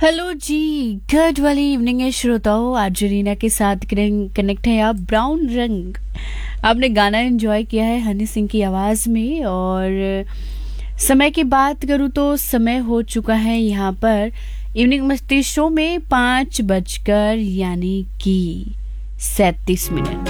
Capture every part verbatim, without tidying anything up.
Hello जी, good वाली evening है श्रोताओं। आज रीना के साथ कनेक्ट है आप। ब्राउन रंग आपने गाना एंजॉय किया है हनी सिंह की आवाज में। और समय की बात करूँ तो समय हो चुका है यहाँ पर इवनिंग मस्ती शो में पाँच बजकर यानी कि सैतीस मिनट।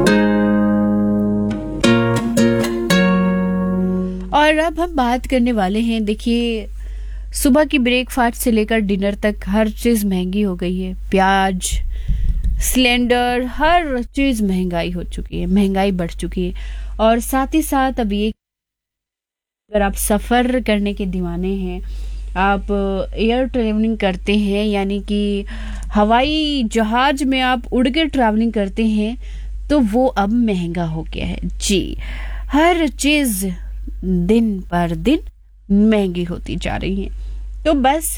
और अब हम बात करने वाले हैं, देखिए सुबह की ब्रेकफास्ट से लेकर डिनर तक हर चीज़ महंगी हो गई है। प्याज, सिलेंडर, हर चीज़ महंगाई हो चुकी है, महंगाई बढ़ चुकी है। और साथ ही साथ अब ये अगर आप सफ़र करने के दीवाने हैं, आप एयर ट्रेवलिंग करते हैं यानी कि हवाई जहाज में आप उड़ के ट्रैवलिंग करते हैं, तो वो अब महंगा हो गया है जी। हर चीज़ दिन पर दिन महंगी होती जा रही है। तो बस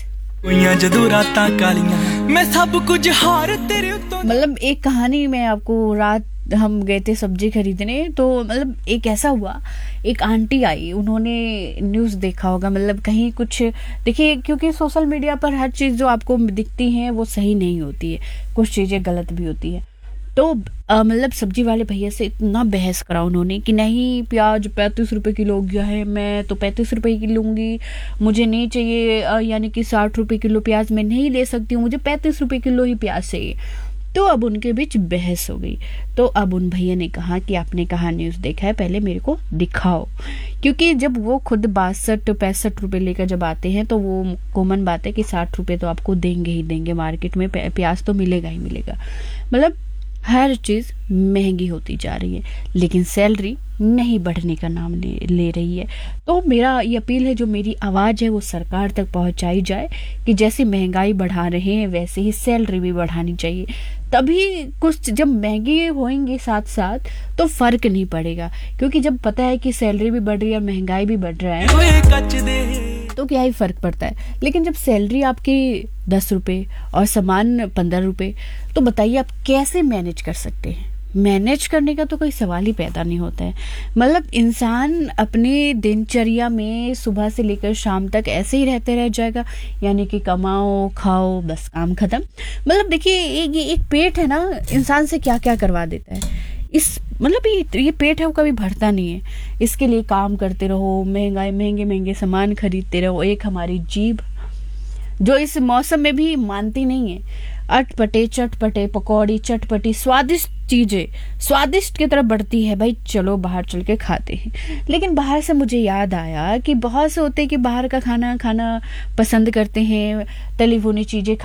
मतलब एक कहानी में आपको, रात हम गए थे सब्जी खरीदने, तो मतलब एक ऐसा हुआ, एक आंटी आई, उन्होंने न्यूज़ देखा होगा, मतलब कहीं कुछ देखिए, क्योंकि सोशल मीडिया पर हर चीज़ जो आपको दिखती है वो सही नहीं होती है, कुछ चीज़ें गलत भी होती है। तो मतलब सब्जी वाले भैया से इतना बहस करा उन्होंने कि नहीं, प्याज पैंतीस रुपए किलो हो गया है, मैं तो पैंतीस रुपए की लूँगी, मुझे नहीं चाहिए, यानी कि साठ रुपए किलो प्याज मैं नहीं ले सकती हूँ, मुझे पैंतीस रुपए किलो ही प्याज चाहिए। तो अब उनके बीच बहस हो गई। तो अब उन भैया ने कहा कि आपने कहा न्यूज़ देखा है, पहले मेरे को दिखाओ। क्योंकि जब वो खुद बासठ पैंसठ रुपये लेकर जब आते हैं तो वो कॉमन बात है कि साठ रुपये तो आपको देंगे ही देंगे, मार्केट में प्याज तो मिलेगा ही मिलेगा। मतलब हर चीज़ महंगी होती जा रही है, लेकिन सैलरी नहीं बढ़ने का नाम ले, ले रही है। तो मेरा ये अपील है, जो मेरी आवाज़ है वो सरकार तक पहुंचाई जाए कि जैसे महंगाई बढ़ा रहे हैं वैसे ही सैलरी भी बढ़ानी चाहिए। तभी कुछ, जब महंगी होंगी साथ साथ तो फर्क नहीं पड़ेगा, क्योंकि जब पता है कि सैलरी भी बढ़ रही है और महंगाई भी बढ़ रहा है तो क्या ही फर्क पड़ता है। लेकिन जब सैलरी आपकी दस रुपये और सामान पंद्रह रुपये, तो बताइए आप कैसे मैनेज कर सकते हैं। मैनेज करने का तो कोई सवाल ही पैदा नहीं होता है। मतलब इंसान अपनी दिनचर्या में सुबह से लेकर शाम तक ऐसे ही रहते रह जाएगा, यानी कि कमाओ खाओ बस काम खत्म। मतलब देखिए, एक एक पेट है ना, इंसान से क्या क्या करवा देता है। इस मतलब ये ये पेट है वो कभी भरता नहीं है, इसके लिए काम करते रहो, महंगाई महंगे महंगे सामान खरीदते रहो। एक हमारी जीभ जो इस मौसम में भी मानती नहीं है, अटपटे चटपटे पकौड़ी चटपटी स्वादिष्ट चीजें स्वादिष्ट की तरफ बढ़ती है, भाई चलो बाहर चल के खाते हैं। लेकिन बाहर से मुझे याद आया कि बहुत से होते हैं कि बाहर का खाना खाना पसंद करते हैं, तली भुनी चीजें